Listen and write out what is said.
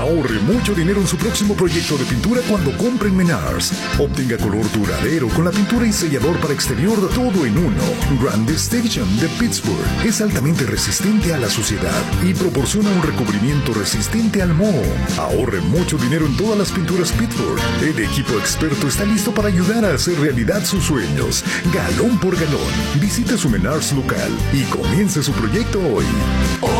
Ahorre mucho dinero en su próximo proyecto de pintura cuando compre en Menards. Obtenga color duradero con la pintura y sellador para exterior todo en uno. Grand Station de Pittsburgh es altamente resistente a la suciedad y proporciona un recubrimiento resistente al moho. Ahorre mucho dinero en todas las pinturas Pittsburgh. El equipo experto está listo para ayudar a hacer realidad sus sueños. Galón por galón. Visite su Menards local y comience su proyecto hoy.